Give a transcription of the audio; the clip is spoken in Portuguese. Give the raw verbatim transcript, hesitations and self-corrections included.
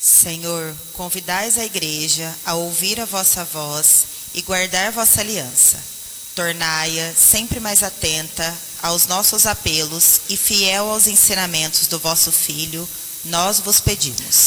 Senhor, convidais a Igreja a ouvir a vossa voz e guardar vossa aliança. Tornai-a sempre mais atenta aos nossos apelos e fiel aos ensinamentos do vosso Filho, nós vos pedimos.